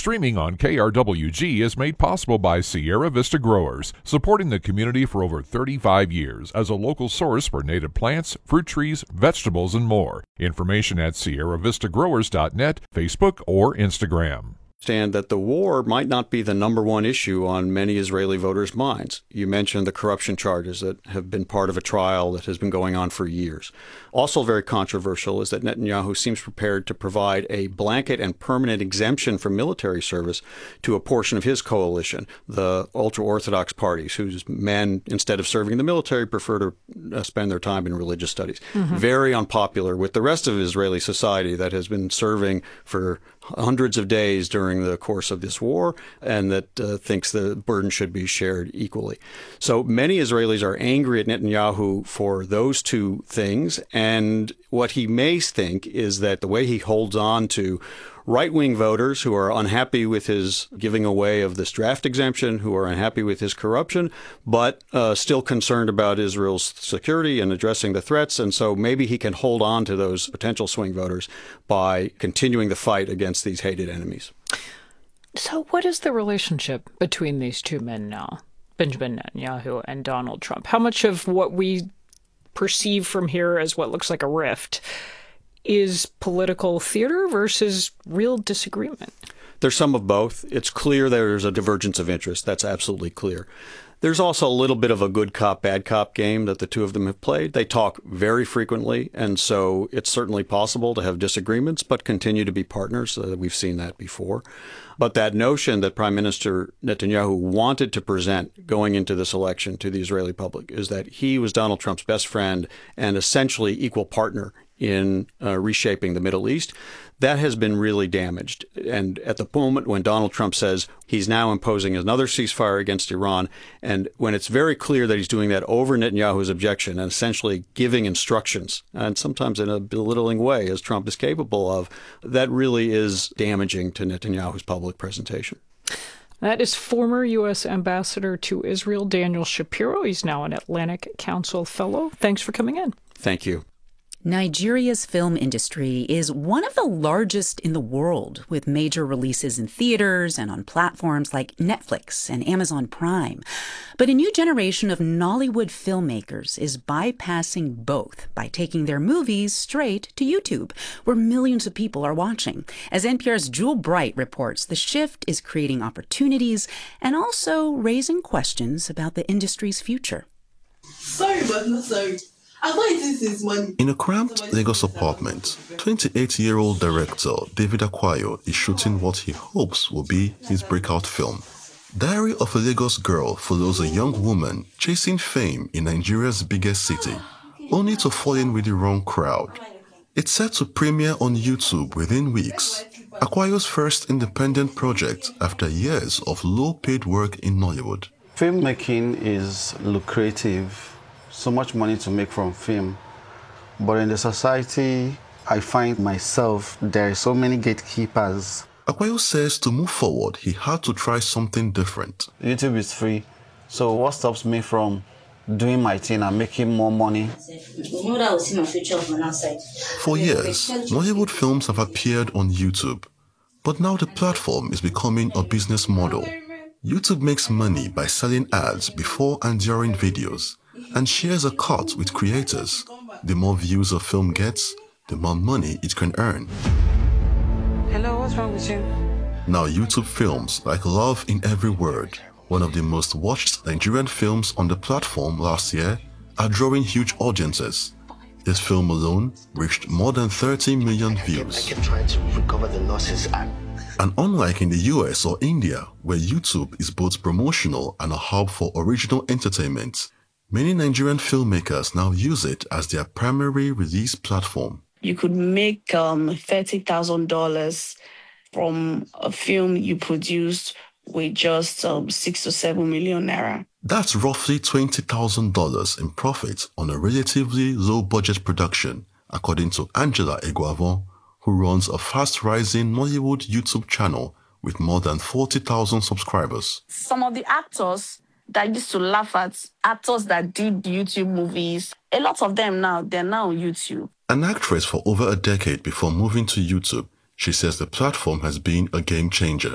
Streaming on KRWG is made possible by Sierra Vista Growers, supporting the community for over 35 years as a local source for native plants, fruit trees, vegetables, and more. Information at sierravistagrowers.net, Facebook, or Instagram. That the war might not be the number one issue on many Israeli voters' minds. You mentioned the corruption charges that have been part of a trial that has been going on for years. Also very controversial is that Netanyahu seems prepared to provide a blanket and permanent exemption from military service to a portion of his coalition, the ultra-Orthodox parties, whose men, instead of serving in the military, prefer to spend their time in religious studies. Very unpopular with the rest of Israeli society that has been serving for hundreds of days during the course of this war, and that thinks the burden should be shared equally. So many Israelis are angry at Netanyahu for those two things, and what he may think is that the way he holds on to right-wing voters who are unhappy with his giving away of this draft exemption, who are unhappy with his corruption, but still concerned about Israel's security and addressing the threats. And so maybe he can hold on to those potential swing voters by continuing the fight against these hated enemies. So what is the relationship between these two men now, Benjamin Netanyahu and Donald Trump? How much of what we perceive from here as what looks like a rift is political theater versus real disagreement? There's some of both. It's clear there's a divergence of interest. That's absolutely clear. There's also a little bit of a good cop, bad cop game that the two of them have played. They talk very frequently, and so it's certainly possible to have disagreements, but continue to be partners. We've seen that before. But that notion that Prime Minister Netanyahu wanted to present going into this election to the Israeli public is that he was Donald Trump's best friend and essentially equal partner in reshaping the Middle East. That has been really damaged. And at the moment when Donald Trump says he's now imposing another ceasefire against Iran, and when it's very clear that he's doing that over Netanyahu's objection and essentially giving instructions, and sometimes in a belittling way, as Trump is capable of, that really is damaging to Netanyahu's public presentation. That is former U.S. Ambassador to Israel, Daniel Shapiro. He's now an Atlantic Council Fellow. Thanks for coming in. Thank you. Nigeria's film industry is one of the largest in the world, with major releases in theaters and on platforms like Netflix and Amazon Prime. But a new generation of Nollywood filmmakers is bypassing both by taking their movies straight to YouTube, where millions of people are watching. As NPR's Jewel Bright reports, the shift is creating opportunities and also raising questions about the industry's future. Sorry, but not sorry. In a cramped Lagos apartment, 28-year-old director David Akwayo is shooting what he hopes will be his breakout film. Diary of a Lagos Girl follows a young woman chasing fame in Nigeria's biggest city, only to fall in with the wrong crowd. It's set to premiere on YouTube within weeks. Akwayo's first independent project after years of low-paid work in Nollywood. Filmmaking is lucrative. So much money to make from film. But in the society, I find myself, there are so many gatekeepers. Akwayo says to move forward, he had to try something different. YouTube is free. So what stops me from doing my thing and making more money? For years, Nollywood films have appeared on YouTube. But now the platform is becoming a business model. YouTube makes money by selling ads before and during videos, and shares a cut with creators. The more views a film gets, the more money it can earn. Hello, what's wrong with you? Now YouTube films like Love in Every Word, one of the most watched Nigerian films on the platform last year, are drawing huge audiences. This film alone reached more than 30 million views. And unlike in the US or India, where YouTube is both promotional and a hub for original entertainment, many Nigerian filmmakers now use it as their primary release platform. You could make $30,000 from a film you produced with just 6 to 7 million naira. That's roughly $20,000 in profit on a relatively low-budget production, according to Angela Eguavon, who runs a fast-rising Nollywood YouTube channel with more than 40,000 subscribers. Some of the actors that used to laugh at actors that did YouTube movies, a lot of them now, they're now on YouTube. An actress for over a decade before moving to YouTube, she says the platform has been a game changer.